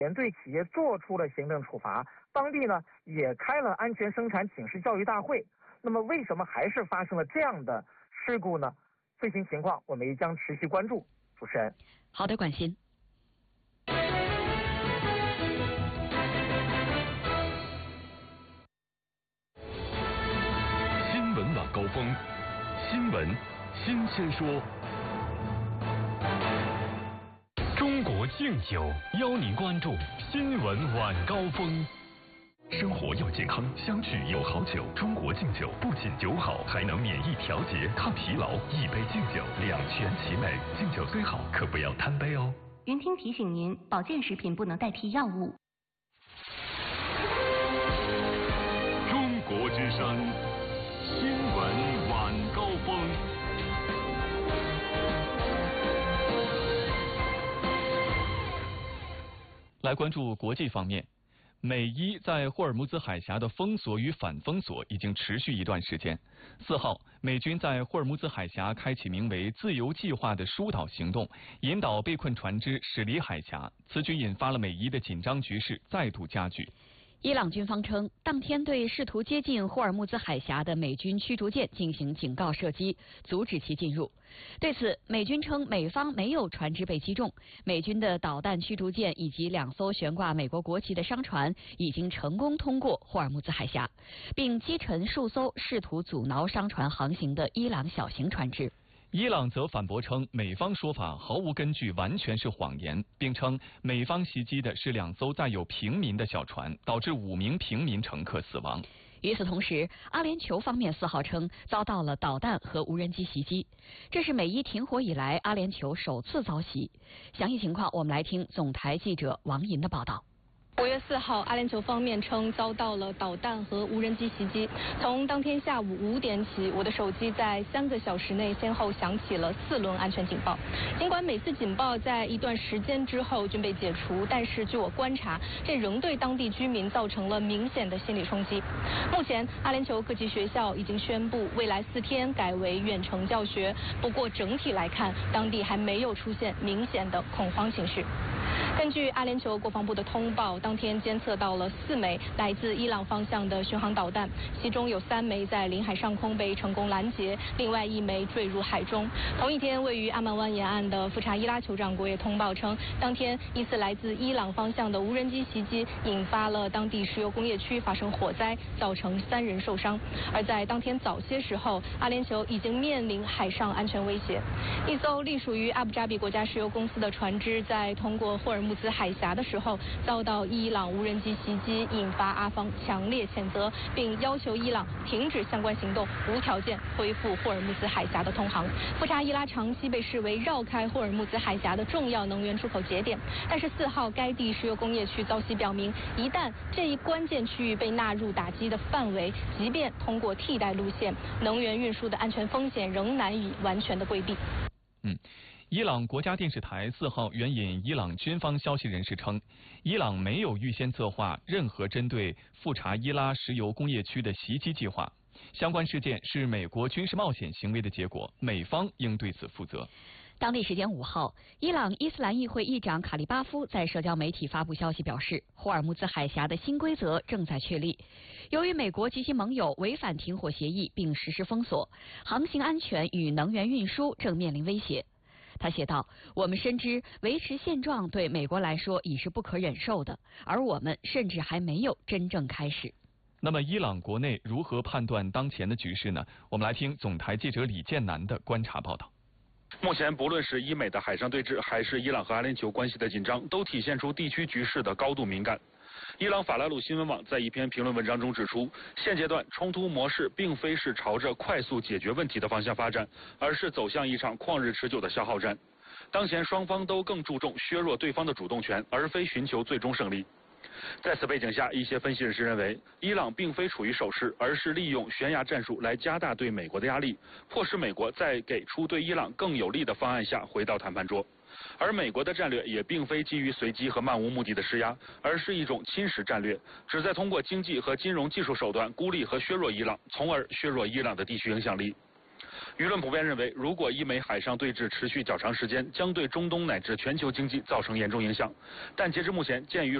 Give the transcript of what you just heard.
对企业做出了行政处罚，当地呢也开了安全生产警示教育大会。那么为什么还是发生了这样的事故呢？最新情况我们也将持续关注。主持人， 好的，管鑫。 新闻晚高峰，新闻新鲜说。中国敬酒邀您关注新闻晚高峰。生活要健康，相聚有好酒。中国敬酒不仅酒好，还能免疫调节、抗疲劳。一杯敬酒，两全其美。敬酒虽好，可不要贪杯哦。 云听提醒您，保健食品不能代替药物。 中国之声，新闻晚高峰。 来关注国际方面。美伊在霍尔木兹海峡的封锁与反封锁已经持续一段时间。4号，美军在霍尔木兹海峡开启名为“自由计划”的疏导行动，引导被困船只驶离海峡。此举引发了美伊的紧张局势再度加剧。 伊朗军方称，当天对试图接近霍尔木兹海峡的美军驱逐舰进行警告射击，阻止其进入。对此，美军称美方没有船只被击中，美军的导弹驱逐舰以及2艘悬挂美国国旗的商船已经成功通过霍尔木兹海峡，并击沉数艘试图阻挠商船航行的伊朗小型船只。 伊朗则反驳称，美方说法毫无根据，完全是谎言，并称美方袭击的是2艘载有平民的小船，导致5名平民乘客死亡。 与此同时，阿联酋方面4号称遭到了导弹和无人机袭击，这是美伊停火以来阿联酋首次遭袭。详细情况，我们来听总台记者王银的报道。 5月4号，阿联酋方面称遭到了导弹和无人机袭击。从当天下午5点起，我的手机在3个小时内先后响起了4轮安全警报。尽管每次警报在一段时间之后均被解除，但是据我观察，这仍对当地居民造成了明显的心理冲击。目前，阿联酋各级学校已经宣布未来4天改为远程教学。不过整体来看，当地还没有出现明显的恐慌情绪。根据阿联酋国防部的通报，当天监测到了4枚来自伊朗方向的巡航导弹，其中有3枚在领海上空被成功拦截，另外1枚坠入海中。同一天，位于阿曼湾沿岸的富查伊拉酋长国也通报称，当天疑似来自伊朗方向的无人机袭击，引发了当地石油工业区发生火灾，造成3人受伤。而在当天早些时候，阿联酋已经面临海上安全威胁。一艘隶属于阿布扎比国家石油公司的船只在通过霍尔木兹海峡的时候，遭到伊朗无人机袭击，引发阿方强烈谴责，并要求伊朗停止相关行动，无条件恢复霍尔木兹海峡的通航。富查伊拉长期被视为绕开霍尔木兹海峡的重要能源出口节点，但是4号该地石油工业区遭袭表明，一旦这一关键区域被纳入打击的范围，即便通过替代路线，能源运输的安全风险仍难以完全的规避。 伊朗国家电视台4号援引伊朗军方消息人士称，伊朗没有预先策划任何针对富查伊拉石油工业区的袭击计划。相关事件是美国军事冒险行为的结果，美方应对此负责。 当地时间5号，伊朗伊斯兰议会议长卡利巴夫在社交媒体发布消息表示，霍尔木兹海峡的新规则正在确立。由于美国及其盟友违反停火协议并实施封锁，航行安全与能源运输正面临威胁。他写道，我们深知维持现状对美国来说已是不可忍受的，而我们甚至还没有真正开始。 那么伊朗国内如何判断当前的局势呢？我们来听总台记者李建南的观察报道。 目前不论是伊美的海上对峙，还是伊朗和阿联酋关系的紧张，都体现出地区局势的高度敏感。伊朗法拉鲁新闻网在一篇评论文章中指出，现阶段冲突模式并非是朝着快速解决问题的方向发展，而是走向一场旷日持久的消耗战。当前双方都更注重削弱对方的主动权，而非寻求最终胜利。在此背景下，一些分析人士认为，伊朗并非处于守势，而是利用悬崖战术来加大对美国的压力，迫使美国在给出对伊朗更有利的方案下回到谈判桌。而美国的战略也并非基于随机和漫无目的的施压，而是一种侵蚀战略，旨在通过经济和金融技术手段孤立和削弱伊朗，从而削弱伊朗的地区影响力。 舆论普遍认为，如果伊美海上对峙持续较长时间，将对中东乃至全球经济造成严重影响。但截至目前，鉴于